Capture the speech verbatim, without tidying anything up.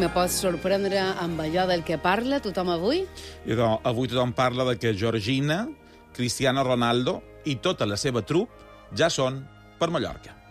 me pots sorprendre amb allò del que parla tothom avui? I doncs, avui tothom parla de que Georgina, Cristiano Ronaldo i tota la seva trup ja són per Mallorca.